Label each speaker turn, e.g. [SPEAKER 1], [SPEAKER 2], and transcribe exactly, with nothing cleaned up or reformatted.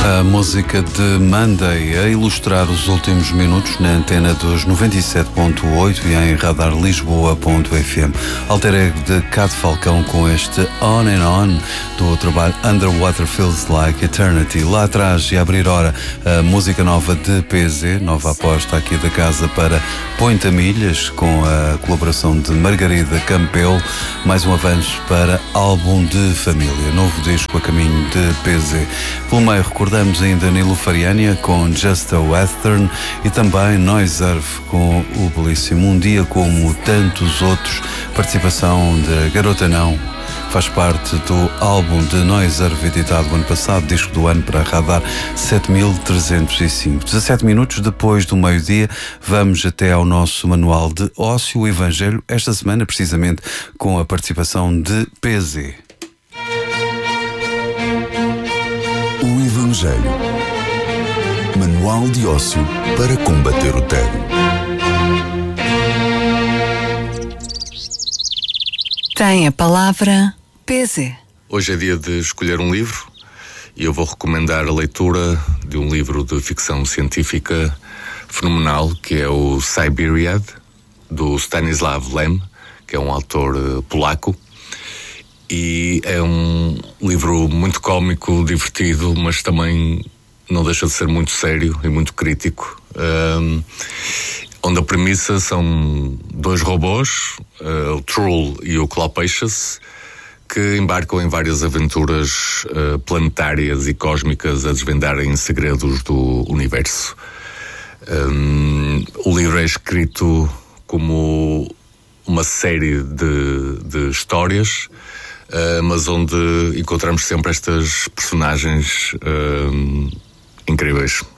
[SPEAKER 1] A música de Monday a ilustrar os últimos minutos na antena dos noventa e sete ponto oito e em radar lisboa ponto f m. Alter ego de Cat Falcão com este On and On do trabalho Underwater Feels Like Eternity. Lá atrás, e a abrir hora, a música nova de P Z, nova aposta aqui da casa para Ponta Milhas, com a colaboração de Margarida Campelo. Mais um avanço para álbum de família, novo disco a caminho de P Z. Pelo meio, recordamos ainda Nilo Fariania com Just a Western e também Noiserve com o belíssimo Um Dia Como Tantos Outros, participação de Garota Não. Faz parte do álbum de Noiserve editado ano passado, disco do ano para Radar sete mil trezentos e cinco. dezassete minutos depois do meio-dia, vamos até ao nosso manual de ócio, o Evangelho, esta semana precisamente com a participação de P Z.
[SPEAKER 2] O Evangelho. Manual de ócio para combater o tédio.
[SPEAKER 3] Tem a palavra P Z.
[SPEAKER 4] Hoje é dia de escolher um livro e eu vou recomendar a leitura de um livro de ficção científica fenomenal, que é o Siberiad, do Stanislav Lem, que é um autor polaco. E é um livro muito cómico, divertido, mas também não deixa de ser muito sério e muito crítico, um, onde a premissa são dois robôs, uh, o Trull e o Clopacious, que embarcam em várias aventuras uh, planetárias e cósmicas a desvendarem segredos do universo. Um, o livro é escrito como uma série de, de histórias, Uh, mas onde encontramos sempre estas personagens uh, incríveis.